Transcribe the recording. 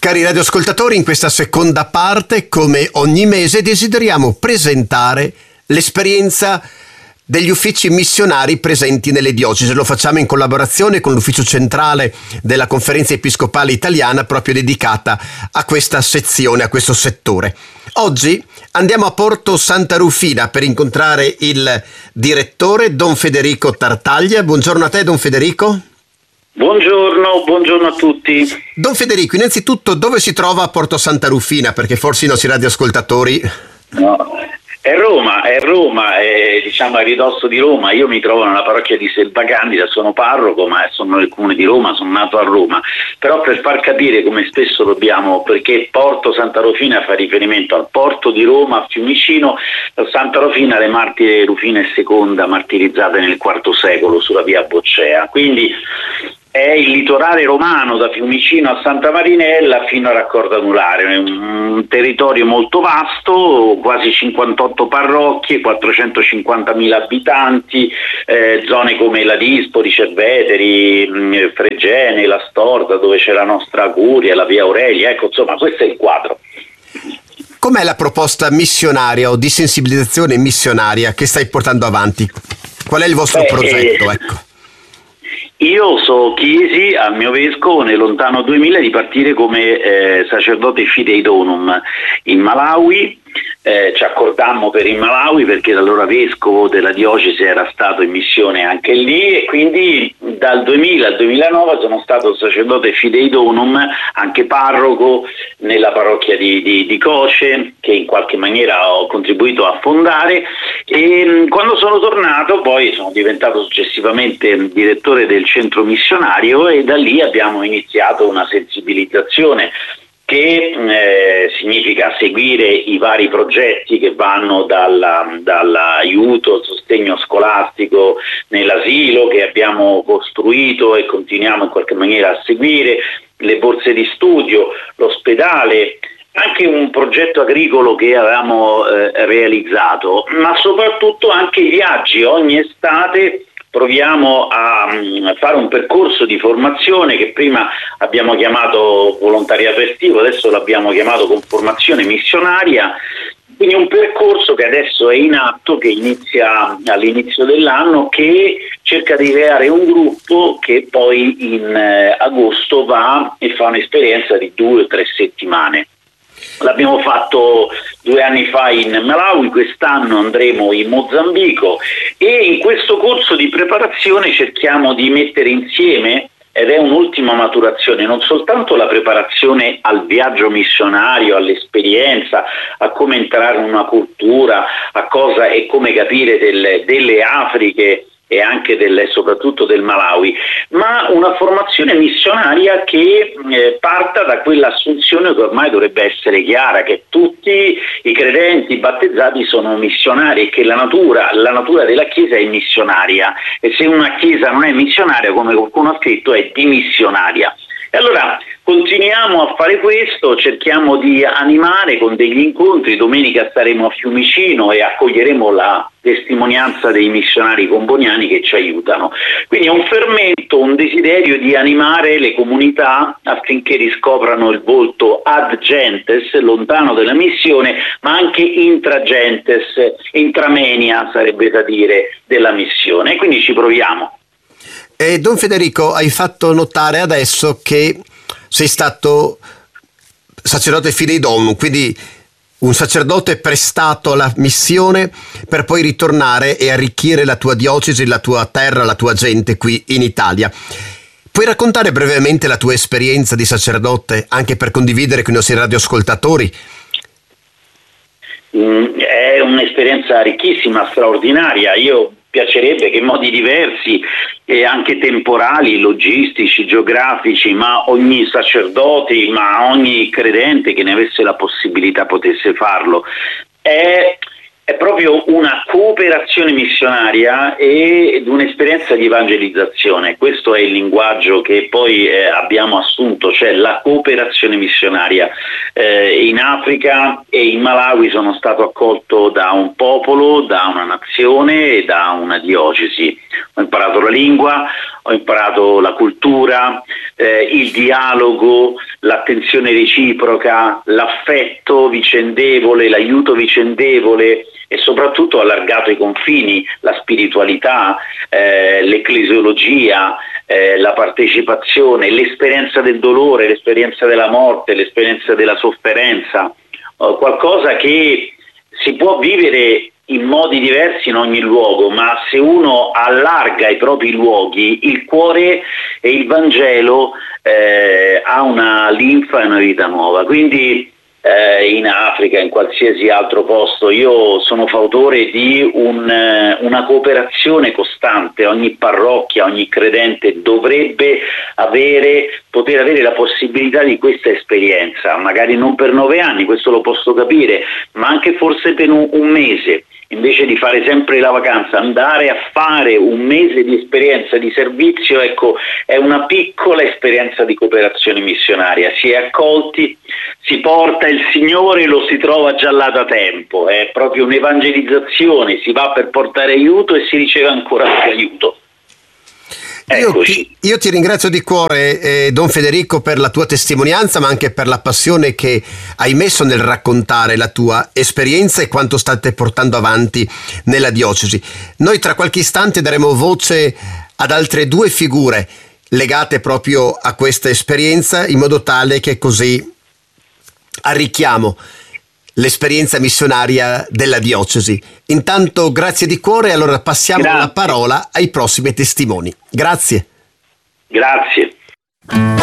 Cari radioascoltatori, in questa seconda parte, come ogni mese, desideriamo presentare l'esperienza degli uffici missionari presenti nelle diocesi. Lo facciamo in collaborazione con l'ufficio centrale della Conferenza Episcopale Italiana, proprio dedicata a questa sezione, a questo settore. Oggi andiamo a Porto Santa Rufina per incontrare il direttore, Don Federico Tartaglia. Buongiorno a te, Don Federico. Buongiorno a tutti. Don Federico, innanzitutto dove si trova Porto Santa Rufina? Perché forse i nostri radioascoltatori... No, è Roma, diciamo a ridosso di Roma. Io mi trovo nella parrocchia di Selva Candida, sono parroco, ma sono nel comune di Roma, sono nato a Roma. Però per far capire come spesso dobbiamo, perché Porto Santa Rufina fa riferimento al porto di Roma, a Fiumicino, Santa Rufina, le martire Rufina II, martirizzate nel IV secolo sulla via Boccea. Quindi è il litorale romano da Fiumicino a Santa Marinella fino a Raccordo Anulare, è un territorio molto vasto, quasi 58 parrocchie, 450.000 abitanti, zone come la Dispoli, Cerveteri, Fregene, la Storda, dove c'è la nostra curia, la via Aurelia, ecco, insomma, questo è il quadro. Com'è la proposta missionaria o di sensibilizzazione missionaria che stai portando avanti? Qual è il vostro progetto? Ecco. Io chiesi al mio vescovo nel lontano 2000 di partire come sacerdote fidei donum in Malawi. Ci accordammo per il Malawi perché l'allora vescovo della diocesi era stato in missione anche lì, e quindi dal 2000 al 2009 sono stato sacerdote fidei donum, anche parroco nella parrocchia di Coce, che in qualche maniera ho contribuito a fondare, e quando sono tornato poi sono diventato successivamente direttore del centro missionario, e da lì abbiamo iniziato una sensibilizzazione che significa seguire i vari progetti che vanno dall'aiuto al sostegno scolastico nell'asilo che abbiamo costruito e continuiamo in qualche maniera a seguire, le borse di studio, l'ospedale, anche un progetto agricolo che avevamo realizzato, ma soprattutto anche i viaggi. Ogni estate proviamo a fare un percorso di formazione che prima abbiamo chiamato volontariato estivo, adesso l'abbiamo chiamato con formazione missionaria, quindi un percorso che adesso è in atto, che inizia all'inizio dell'anno, che cerca di creare un gruppo che poi in agosto va e fa un'esperienza di 2 o 3 settimane. L'abbiamo fatto 2 anni fa in Malawi, quest'anno andremo in Mozambico, e in questo corso di preparazione cerchiamo di mettere insieme, ed è un'ultima maturazione, non soltanto la preparazione al viaggio missionario, all'esperienza, a come entrare in una cultura, a cosa e come capire delle Afriche e anche soprattutto del Malawi, ma una formazione missionaria che parta da quell'assunzione che ormai dovrebbe essere chiara, che tutti i credenti battezzati sono missionari e che la natura della Chiesa è missionaria, e se una Chiesa non è missionaria, come qualcuno ha scritto, è dimissionaria. E allora continuiamo a fare questo, cerchiamo di animare con degli incontri. Domenica staremo a Fiumicino e accoglieremo la testimonianza dei missionari comboniani che ci aiutano. Quindi è un fermento, un desiderio di animare le comunità affinché riscoprano il volto ad gentes, lontano dalla missione, ma anche intra gentes, intramenia sarebbe da dire, della missione. E quindi ci proviamo. Don Federico, hai fatto notare adesso che sei stato sacerdote fidei donum, quindi un sacerdote prestato alla missione per poi ritornare e arricchire la tua diocesi, la tua terra, la tua gente qui in Italia. Puoi raccontare brevemente la tua esperienza di sacerdote, anche per condividere con i nostri radioascoltatori? È un'esperienza ricchissima, straordinaria. Piacerebbe che in modi diversi e anche temporali, logistici, geografici, ma ogni sacerdote, ma ogni credente che ne avesse la possibilità potesse farlo. È proprio una cooperazione missionaria ed un'esperienza di evangelizzazione. Questo è il linguaggio che poi abbiamo assunto, cioè la cooperazione missionaria. In Africa e in Malawi sono stato accolto da un popolo, da una nazione e da una diocesi. Ho imparato la lingua, ho imparato la cultura, il dialogo, l'attenzione reciproca, l'affetto vicendevole, l'aiuto vicendevole e soprattutto allargato i confini, la spiritualità, l'ecclesiologia, la partecipazione, l'esperienza del dolore, l'esperienza della morte, l'esperienza della sofferenza, qualcosa che si può vivere in modi diversi in ogni luogo, ma se uno allarga i propri luoghi, il cuore e il Vangelo ha una linfa e una vita nuova. Quindi in Africa, in qualsiasi altro posto, io sono fautore di una cooperazione costante. Ogni parrocchia, ogni credente dovrebbe poter avere la possibilità di questa esperienza, magari non per 9 anni, questo lo posso capire, ma anche forse per un mese. Invece di fare sempre la vacanza, andare a fare un mese di esperienza di servizio, ecco, è una piccola esperienza di cooperazione missionaria. Si è accolti, si porta il Signore e lo si trova già là da tempo. È proprio un'evangelizzazione, si va per portare aiuto e si riceve ancora più aiuto. Io ti ringrazio di cuore, Don Federico, per la tua testimonianza, ma anche per la passione che hai messo nel raccontare la tua esperienza e quanto state portando avanti nella diocesi. Noi tra qualche istante daremo voce ad altre 2 figure legate proprio a questa esperienza, in modo tale che così arricchiamo l'esperienza missionaria della diocesi. Intanto grazie di cuore, allora passiamo la parola ai prossimi testimoni. Grazie. Grazie.